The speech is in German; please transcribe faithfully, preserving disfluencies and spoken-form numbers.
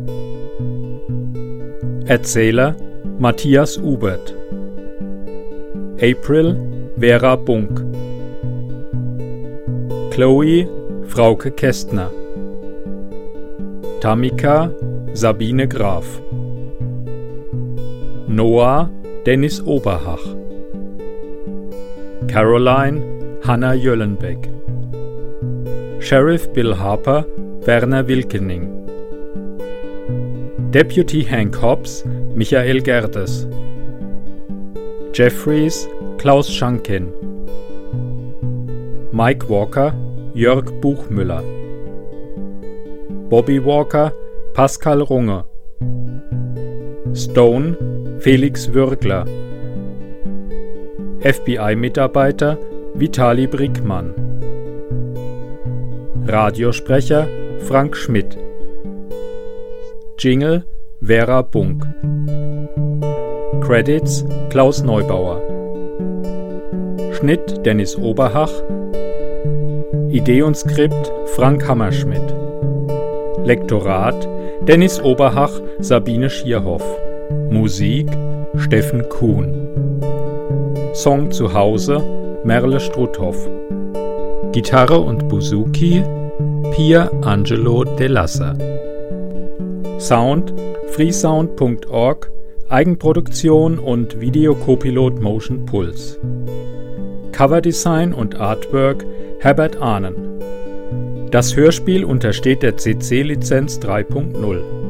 Erzähler Matthias Ubert. April Vera Bunk. Chloe Frauke Kästner. Tamika Sabine Graf. Noah Dennis Oberhach. Caroline Hanna Jöllenbeck. Sheriff Bill Harper Werner Wilkening. Deputy Hank Hobbs Michael Gerdes. Jeffries Klaus Schankin. Mike Walker Jörg Buchmüller. Bobby Walker Pascal Runge. Stone Felix Würgler. F B I-Mitarbeiter Vitali Brickmann. Radiosprecher Frank Schmidt. Jingle Vera Bunk. Credits Klaus Neubauer. Schnitt Dennis Oberhach. Idee und Skript Frank Hammerschmidt. Lektorat Dennis Oberhach, Sabine Schierhoff. Musik Steffen Kuhn. Song zu Hause Merle Struthoff. Gitarre und Bouzouki Pier Angelo De Lassa. Sound freesound punkt org, Eigenproduktion und Videocopilot Motion Pulse. Coverdesign und Artwork Herbert Ahnen. Das Hörspiel untersteht der C C-Lizenz drei Punkt null.